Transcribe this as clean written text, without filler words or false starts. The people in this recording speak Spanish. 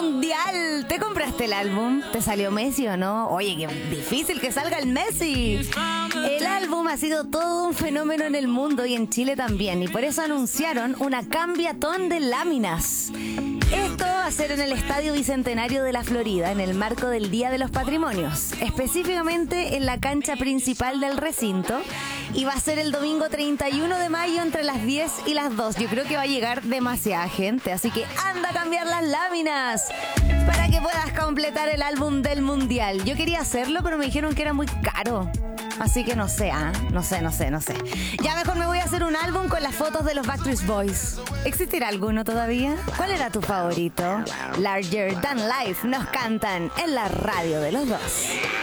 mundial. ¿Te compraste el álbum? ¿Te salió Messi o no? Oye, qué difícil que salga el Messi. El álbum ha sido todo un fenómeno en el mundo y en Chile también, y por eso anunciaron una cambiatón de láminas. Esto va a ser en el Estadio Bicentenario de la Florida, en el marco del Día de los Patrimonios, específicamente en la cancha principal del recinto, y va a ser el domingo 31 de mayo entre las 10 y las 2. Yo creo que va a llegar demasiada gente, así que anda a cambiar las láminas para que puedas completar el álbum del Mundial. Yo quería hacerlo, pero me dijeron que era muy caro. Así que no sé, no sé. Ya mejor me voy a hacer un álbum con las fotos de los Backstreet Boys. ¿Existirá alguno todavía? ¿Cuál era tu favorito? Larger Than Life nos cantan en la radio de los dos.